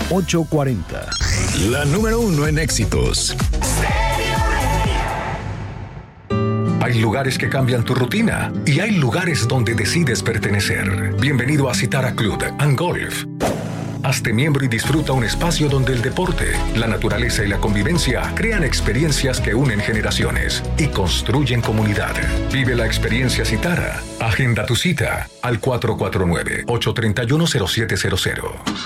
840. La número 1 en éxitos. Hay lugares que cambian tu rutina y hay lugares donde decides pertenecer. Bienvenido a Citara Club and Golf. Hazte miembro y disfruta un espacio donde el deporte, la naturaleza y la convivencia crean experiencias que unen generaciones y construyen comunidad. Vive la experiencia Citara. Agenda tu cita al 449-831-0700.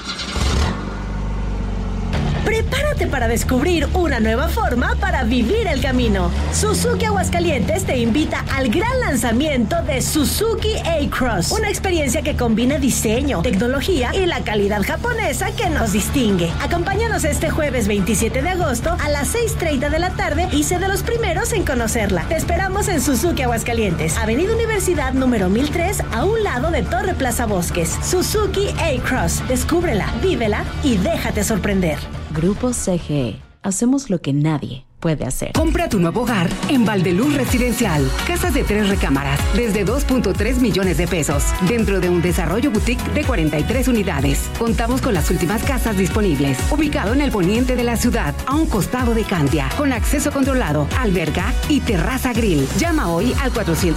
Prepárate para descubrir una nueva forma para vivir el camino. Suzuki Aguascalientes te invita al gran lanzamiento de Suzuki A-Cross, una experiencia que combina diseño, tecnología y la calidad japonesa que nos distingue. Acompáñanos este jueves 27 de agosto a las 6:30 de la tarde y sé de los primeros en conocerla. Te esperamos en Suzuki Aguascalientes, Avenida Universidad número 1003, a un lado de Torre Plaza Bosques. Suzuki A-Cross, descúbrela, vívela y déjate sorprender. Grupo CGE. Hacemos lo que nadie puede hacer. Compra tu nuevo hogar en Valdeluz Residencial. Casas de 3 recámaras, desde 2.3 millones de pesos, dentro de un desarrollo boutique de 43 unidades. Contamos con las últimas casas disponibles. Ubicado en el poniente de la ciudad, a un costado de Cantia, con acceso controlado, alberca y terraza grill. Llama hoy al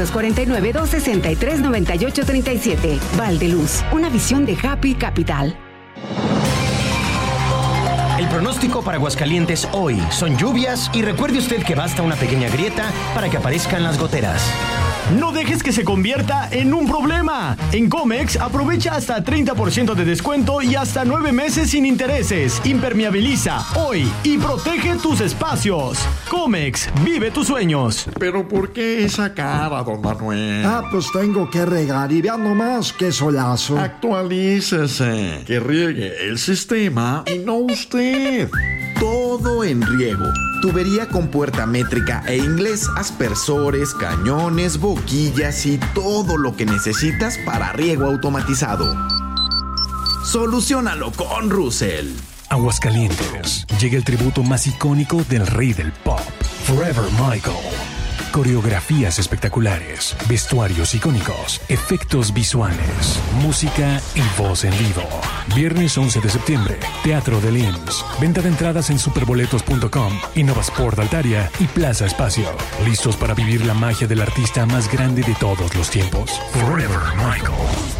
449-263-9837. Valdeluz, una visión de Happy Capital. El pronóstico para Aguascalientes hoy son lluvias y recuerde usted que basta una pequeña grieta para que aparezcan las goteras. No dejes que se convierta en un problema. En Comex aprovecha hasta 30% de descuento y hasta 9 meses sin intereses. Impermeabiliza hoy y protege tus espacios. Comex, vive tus sueños. ¿Pero por qué esa cara, don Manuel? Pues tengo que regar y vean nomás qué solazo. Actualícese, que riegue el sistema y no usted. Todo en riego. Tubería con puerta métrica e inglés, aspersores, cañones, boquillas y todo lo que necesitas para riego automatizado. Soluciónalo con Russell. Aguascalientes. Llega el tributo más icónico del rey del pop, Forever Michael. Coreografías espectaculares, vestuarios icónicos, efectos visuales, música y voz en vivo. Viernes 11 de septiembre, Teatro del IMSS. Venta de entradas en superboletos.com, Innovasport Altaria y Plaza Espacio. ¿Listos para vivir la magia del artista más grande de todos los tiempos? Forever Michael.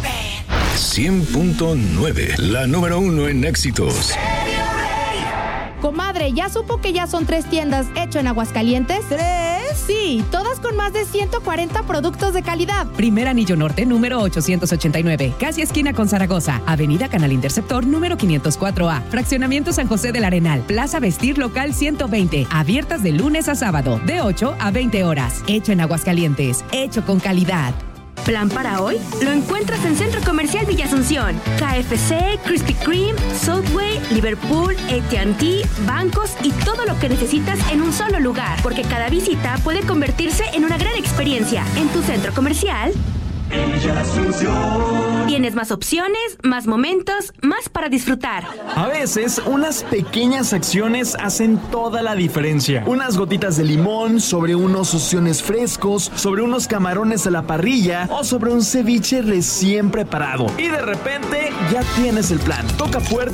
100.9, la número 1 en éxitos. Comadre, ¿ya supo que ya son 3 tiendas hecho en Aguascalientes? ¿3? Sí, todas con más de 140 productos de calidad. Primer Anillo Norte, número 889. Casi esquina con Zaragoza. Avenida Canal Interceptor, número 504A. Fraccionamiento San José del Arenal. Plaza Vestir Local 120. Abiertas de lunes a sábado, de 8 a 20 horas. Hecho en Aguascalientes. Hecho con calidad. ¿Plan para hoy? Lo encuentras en Centro Comercial Villa Asunción. KFC, Krispy Kreme, Subway, Liverpool, AT&T, bancos y todo lo que necesitas en un solo lugar. Porque cada visita puede convertirse en una gran experiencia. En tu centro comercial Villa Asunción. Tienes más opciones, más momentos, más para disfrutar. A veces, unas pequeñas acciones hacen toda la diferencia. Unas gotitas de limón sobre unos ostiones frescos, sobre unos camarones a la parrilla o sobre un ceviche recién preparado. Y de repente, ya tienes el plan. Toca puerta